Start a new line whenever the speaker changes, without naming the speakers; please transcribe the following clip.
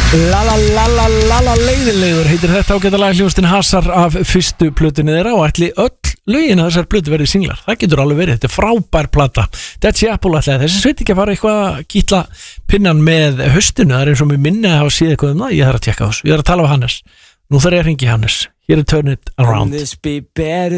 La la la la la la leiðilegur heitir þetta ágætalega hljómsveitin Hasar af fyrstu plötunni þeirra og ætli öll lögin af þessar plötu verið singlar. Það getur alveg verið, þetta er frábær plata. Dead Chapel ætlaði þessi sveit ekki að fara eitthvað að kýtla pinnan með haustinu. Það er eins og mér minni að hafa síð eitthvað það. Ég þarf að tjekka á þessu, ég þarf að tala við Hannes. Nú þarf ég að hringi Hannes. Hér er Turn It Around.